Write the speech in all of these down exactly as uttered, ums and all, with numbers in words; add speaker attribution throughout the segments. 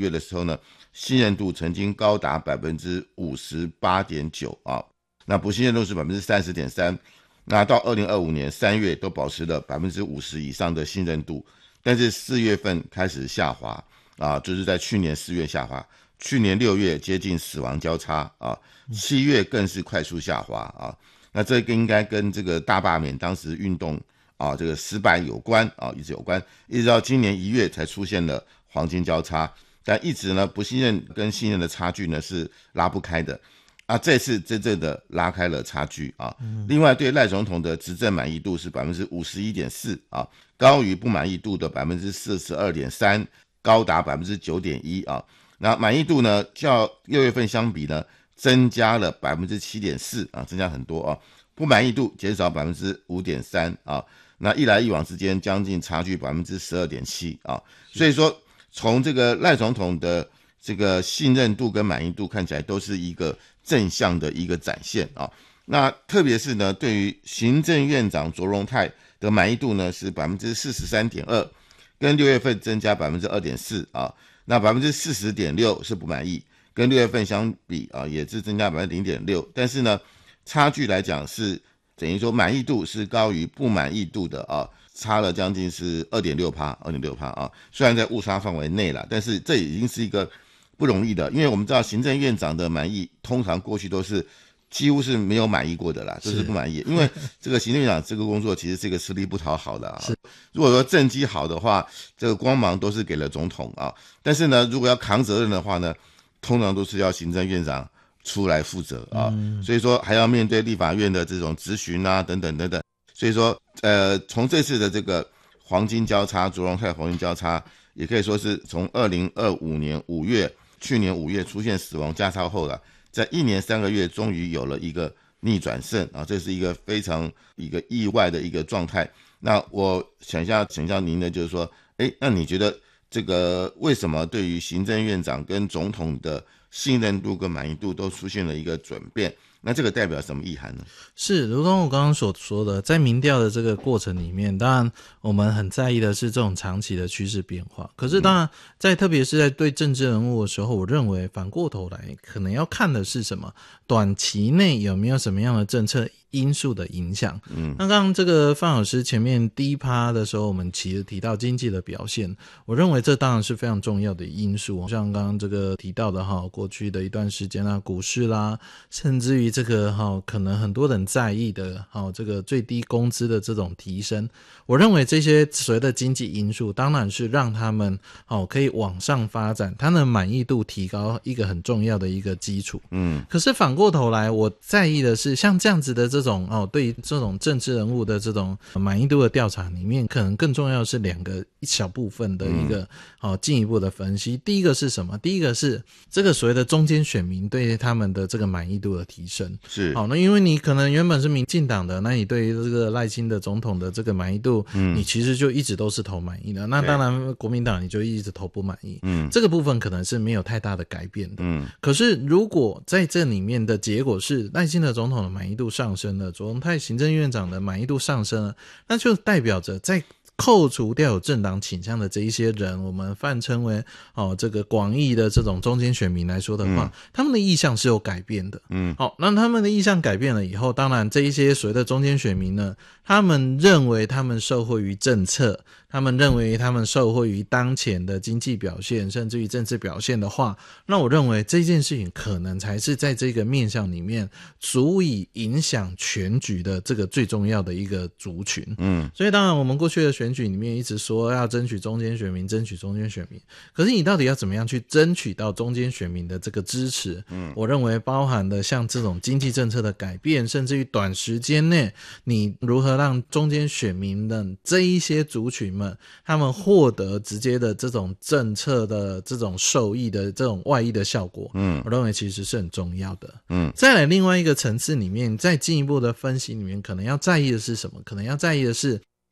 Speaker 1: 月的时候呢，信任度曾经高达 百分之五十八点九 啊，那不信任度是 百分之三十点三， 那到二零二五年三月都保持了 百分之五十 以上的信任度，但是四月份开始下滑啊，就是在去年四月下滑，去年六月接近死亡交叉啊，七月更是快速下滑啊，那这个应该跟这个大罢免当时运动啊这个失败有关啊，一直有关，一直到今年一月才出现了黄金交叉，但一直呢不信任跟信任的差距呢是拉不开的啊，这次真正的拉开了差距啊。嗯、另外对赖总统的执政满意度是 百分之五十一点四 啊，高于不满意度的 百分之四十二点三， 高达 百分之九点一 啊。那满意度呢较六月份相比呢增加了 百分之七点四 啊，增加很多啊。不满意度减少 百分之五点三 啊，那一来一往之间将近差距 百分之十二点七 啊。所以说从这个赖总统的这个信任度跟满意度看起来都是一个正向的一个展现啊。那特别是呢，对于行政院长卓荣泰的满意度呢是 百分之四十三点二， 跟六月份增加 百分之二点四 啊。那 百分之四十点六 是不满意，跟六月份相比啊也是增加 百分之零点六， 但是呢差距来讲是等于说满意度是高于不满意度的啊，差了将近是 二点六 二点六 啊，虽然在误差范围内啦，但是这已经是一个不容易的，因为我们知道行政院长的满意通常过去都是几乎是没有满意过的啦，就是不满意，因为这个行政院长这个工作其实是一个吃力不讨好的啊。如果说政绩好的话，这个光芒都是给了总统啊，但是呢，如果要扛责任的话呢，通常都是要行政院长出来负责啊，嗯、所以说还要面对立法院的这种质询啊，等等等等。所以说，呃，从这次的这个黄金交叉，卓荣泰黄金交叉，也可以说是从二零二五年五月，去年五月出现死亡加超后了，在一年三个月终于有了一个逆转胜啊，这是一个非常一个意外的一个状态。那我想一下，请教您的就是说，哎，那你觉得这个为什么对于行政院长跟总统的信任度跟满意度都出现了一个转变？那这个代表什么意涵呢？
Speaker 2: 是如同我刚刚所说的，在民调的这个过程里面，当然我们很在意的是这种长期的趋势变化，可是当然在特别是在对政治人物的时候，我认为反过头来可能要看的是什么，短期内有没有什么样的政策因素的影响。嗯，那刚刚这个范老师前面第一趴的时候，我们其实提到经济的表现，我认为这当然是非常重要的因素，像刚刚这个提到的哈，过去的一段时间啊，股市啦，甚至于这个哈，可能很多人在意的哈，这个最低工资的这种提升，我认为这些所谓的经济因素，当然是让他们哦可以往上发展，他的满意度提高一个很重要的一个基础。嗯，可是反过头来，我在意的是像这样子的这种哦，对于这种政治人物的这种满意度的调查里面，可能更重要的是两个一小部分的一个、嗯、哦进一步的分析。第一个是什么？第一个是这个所谓的中间选民对他们的这个满意度的提升。
Speaker 1: 是
Speaker 2: 好，那因为你可能原本是民进党的，那你对于这个赖清德总统的这个满意度，嗯，你其实就一直都是投满意的。那当然国民党你就一直投不满意，嗯，这个部分可能是没有太大的改变的，嗯。可是如果在这里面的结果是赖清德总统的满意度上升了，卓荣泰行政院长的满意度上升了，那就代表着在扣除掉有政党倾向的这一些人，我们泛称为哦这个广义的这种中间选民来说的话，嗯、他们的意向是有改变的。嗯，好，那他们的意向改变了以后，当然这一些所谓的中间选民呢，他们认为他们受惠于政策，他们认为他们受惠于当前的经济表现，甚至于政治表现的话，那我认为这件事情可能才是在这个面向里面足以影响全局的这个最重要的一个族群。嗯，所以当然我们过去的选举里面一直说要争取中间选民，争取中间选民，可是你到底要怎么样去争取到中间选民的这个支持？嗯，我认为包含的像这种经济政策的改变，甚至于短时间内你如何让中间选民的这一些族群们他们获得直接的这种政策的这种受益的这种外溢的效果，嗯，我认为其实是很重要的。嗯，再来另外一个层次里面，再进一步的分析里面，可能要在意的是什么？可能要在意的是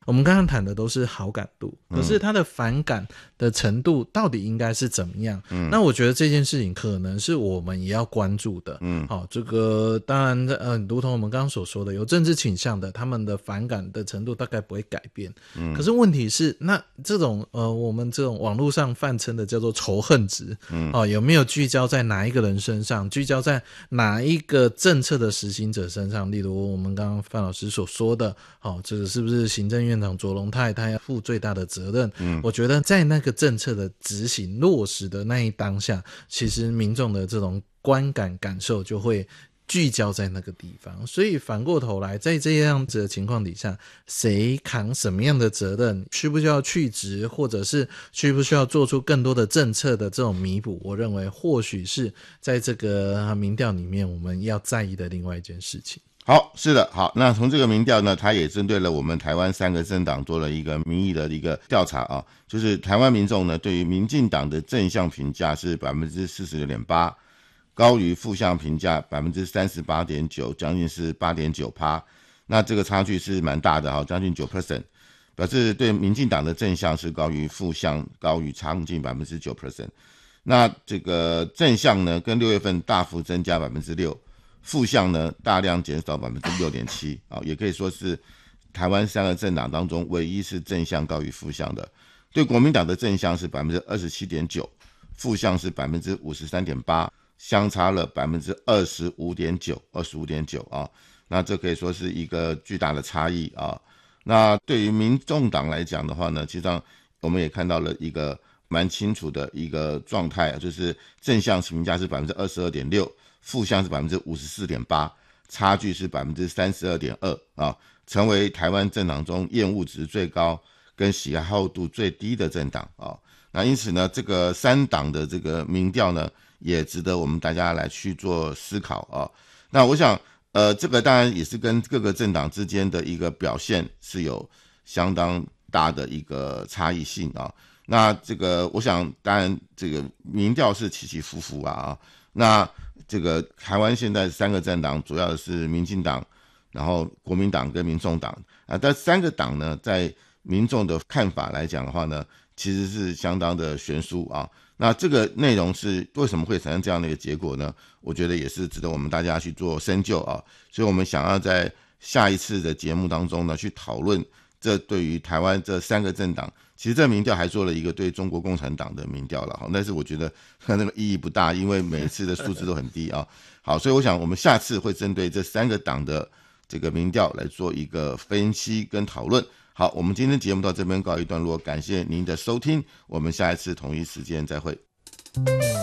Speaker 2: 我们刚刚谈的都是好感度，可是他的反感的程度到底应该是怎么样？嗯，那我觉得这件事情可能是我们也要关注的。嗯，好，这个当然呃，如同我们刚刚所说的，有政治倾向的，他们的反感的程度大概不会改变。嗯，可是问题是，那这种呃，我们这种网络上泛称的叫做仇恨值，嗯，哦，有没有聚焦在哪一个人身上？聚焦在哪一个政策的实行者身上？例如我们刚刚范老师所说的，好、哦，这个是不是行政院长卓荣泰他要负最大的责任？嗯，我觉得在那个政策的执行落实的那一当下，其实民众的这种观感感受就会聚焦在那个地方。所以反过头来，在这样子的情况底下，谁扛什么样的责任，需不需要去职，或者是需不需要做出更多的政策的这种弥补，我认为或许是在这个民调里面我们要在意的另外一件事情。
Speaker 1: 好，是的，好，那从这个民调呢，它也针对了我们台湾三个政党做了一个民意的一个调查啊，就是台湾民众呢对于民进党的正向评价是 百分之四十六点八， 高于负向评价 百分之三十八点九， 将近是 八点九， 那这个差距是蛮大的，将近 百分之九， 表示对民进党的正向是高于负向，高于将近 百分之九。 那这个正向呢跟六月份大幅增加 百分之六，负向呢大量减少 百分之六点七， 也可以说是台湾三个政党当中唯一是正向高于负向的。对国民党的正向是 百分之二十七点九， 负向是 百分之五十三点八， 相差了 百分之二十五点九， 二十五点九 啊，那这可以说是一个巨大的差异啊。那对于民众党来讲的话呢，其实上我们也看到了一个蛮清楚的一个状态，就是正向评价是 百分之二十二点六，负向是 百分之五十四点八， 差距是 百分之三十二点二 啊，成为台湾政党中厌恶值最高跟喜好度最低的政党啊。那因此呢，这个三党的这个民调呢，也值得我们大家来去做思考啊。那我想，呃，这个当然也是跟各个政党之间的一个表现是有相当大的一个差异性啊。那这个我想，当然这个民调是起起伏伏啊。那这个台湾现在三个政党主要的是民进党，然后国民党跟民众党啊，但三个党呢，在民众的看法来讲的话呢，其实是相当的悬殊啊。那这个内容是为什么会产生这样的一个结果呢？我觉得也是值得我们大家去做深究啊。所以我们想要在下一次的节目当中呢，去讨论这对于台湾这三个政党，其实这民调还做了一个对中国共产党的民调了，但是我觉得那个意义不大，因为每一次的数字都很低啊。好，所以我想我们下次会针对这三个党的这个民调来做一个分析跟讨论。好，我们今天节目到这边告一段落，感谢您的收听，我们下一次同一时间再会。